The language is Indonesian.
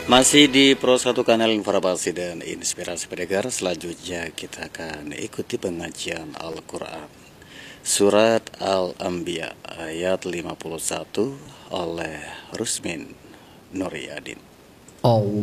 Masih di Pro 1 Kanal Informasi dan Inspirasi Pendengar. Selanjutnya kita akan ikuti pengajian Al-Quran Surat Al-Anbiya ayat 51 oleh Rusmin Nuryadin.